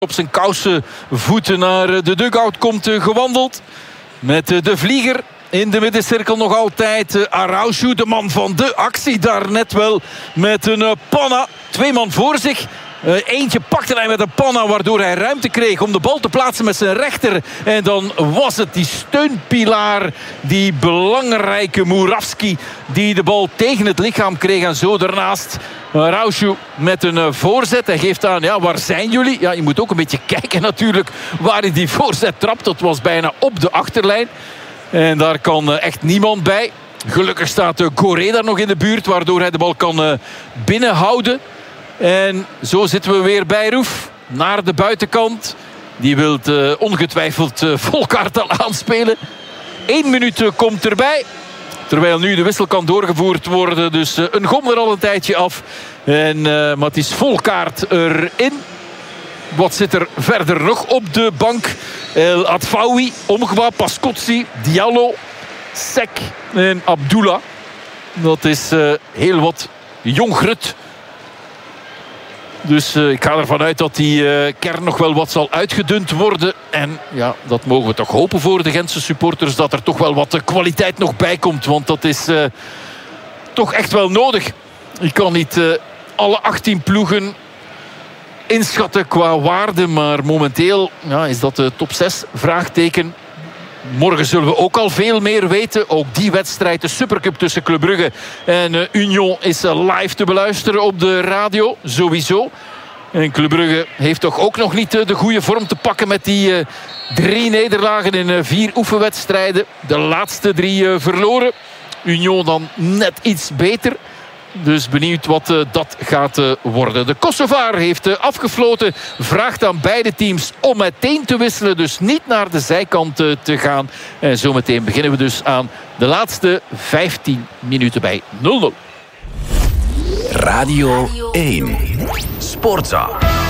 op zijn kousen voeten naar de dugout komt gewandeld. Met de vlieger in de middencirkel nog altijd Araujo, de man van de actie. Daar net wel met een panna. 2 man voor zich. Eentje pakte hij met een panna, waardoor hij ruimte kreeg om de bal te plaatsen met zijn rechter. En dan was het die steunpilaar, die belangrijke Murawski, die de bal tegen het lichaam kreeg. En zo daarnaast Araujo met een voorzet. Hij geeft aan, ja, waar zijn jullie? Ja, je moet ook een beetje kijken natuurlijk waar hij die voorzet trapt. Dat was bijna op de achterlijn. En daar kan echt niemand bij. Gelukkig staat Goré daar nog in de buurt, waardoor hij de bal kan binnenhouden. En zo zitten we weer bij Roef. Naar de buitenkant. Die wil ongetwijfeld Volkaert al aanspelen. 1 minuut komt erbij. Terwijl nu de wissel kan doorgevoerd worden. Dus een gom er al een tijdje af. En maar het is Volkaert erin. Wat zit er verder nog op de bank? El Adfaoui, Omgwa, Pascozzi, Diallo, Sek en Abdullah. Dat is heel wat jong grut. Dus ik ga ervan uit dat die kern nog wel wat zal uitgedund worden. En ja, dat mogen we toch hopen voor de Gentse supporters, dat er toch wel wat kwaliteit nog bij komt. Want dat is toch echt wel nodig. Je kan niet alle 18 ploegen inschatten qua waarde. Maar momenteel is dat de top 6 vraagteken. Morgen zullen we ook al veel meer weten. Ook die wedstrijd, de Supercup tussen Club Brugge en Union, is live te beluisteren op de radio. Sowieso. En Club Brugge heeft toch ook nog niet de goede vorm te pakken met die 3 nederlagen in 4 oefenwedstrijden. De laatste 3 verloren. Union dan net iets beter. Dus benieuwd wat dat gaat worden. De Kosovaar heeft afgefloten. Vraagt aan beide teams om meteen te wisselen. Dus niet naar de zijkant te gaan. En zometeen beginnen we dus aan de laatste 15 minuten bij 0-0. Radio 1 Sportza.